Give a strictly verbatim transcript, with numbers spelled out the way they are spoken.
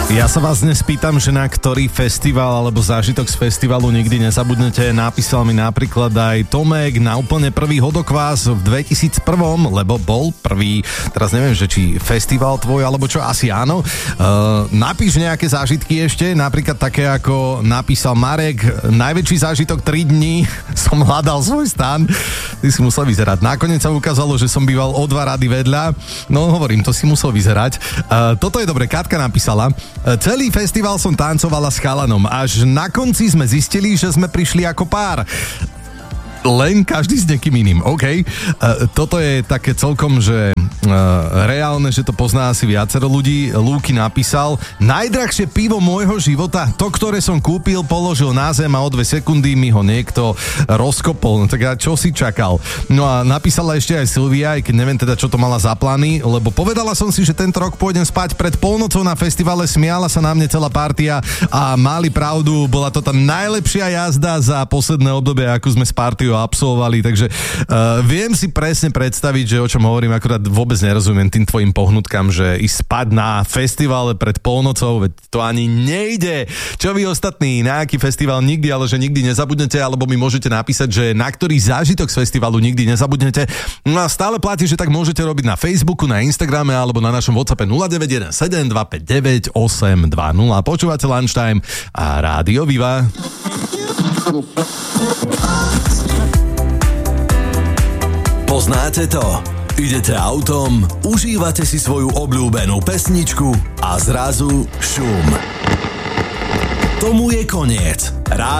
Ja sa vás dnes pýtam, že na ktorý festival alebo zážitok z festivalu nikdy nezabudnete. Napísal mi napríklad aj Tomek na úplne prvý hodokvás v dvetisícjeden, lebo bol prvý. Teraz neviem, že či festival tvoj, alebo čo, asi áno. Uh, napíš nejaké zážitky ešte, napríklad také, ako napísal Marek. Najväčší zážitok tri dni som hľadal svoj stan. Ty si musel vyzerať. Nakoniec sa ukázalo, že som býval o dva rady vedľa. No hovorím, to si musel vyzerať. Uh, toto je dobre, Katka napísala. Celý festival som tancovala s chalanom. Až na konci sme zistili, že sme prišli ako pár. Len každý s niekým iným, OK. Uh, toto je také celkom, že uh, reálne, že to pozná asi viacero ľudí. Lúky napísal: najdrahšie pivo môjho života, to, ktoré som kúpil, položil na zem a o dve sekundy mi ho niekto rozkopol. No tak ja čo si čakal? No a napísala ešte aj Silvia, aj keď neviem teda, čo to mala za plány, lebo povedala som si, že tento rok pôjdem spať pred polnocou na festivale, smiala sa na mne celá partia a mali pravdu, bola to tá najlepšia jazda za posledné obdobie, akú sme s partiou absolvovali, takže uh, viem si presne predstaviť, že o čom hovorím, akurát vôbec nerozumiem tým tvojim pohnutkám, že ísť spať na festivale pred polnocou, veď to ani nejde. Čo vy ostatní, na aký festival nikdy, ale že nikdy nezabudnete, alebo mi môžete napísať, že na ktorý zážitok z festivalu nikdy nezabudnete. No a stále platí, že tak môžete robiť na Facebooku, na Instagrame alebo na našom WhatsAppe nula deväť jeden sedem dva päť deväť osem dva nula. Počúvate Lunchtime a Rádio Viva. Poznáte to? Idete autom, užívate si svoju obľúbenú pesničku a zrazu šum. Tomu je koniec. Rádio